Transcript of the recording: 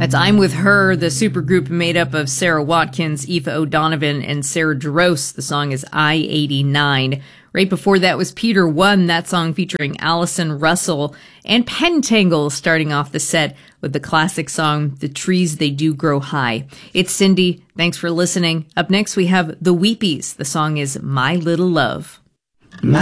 That's I'm With Her, the supergroup made up of Sarah Watkins, Aoife O'Donovan, and Sarah Jarosz. The song is I-89. Right before that was Peter One, that song featuring Allison Russell, and Pentangle starting off the set with the classic song, The Trees They Do Grow High. It's Cindy. Thanks for listening. Up next we have The Weepies. The song is My Little Love.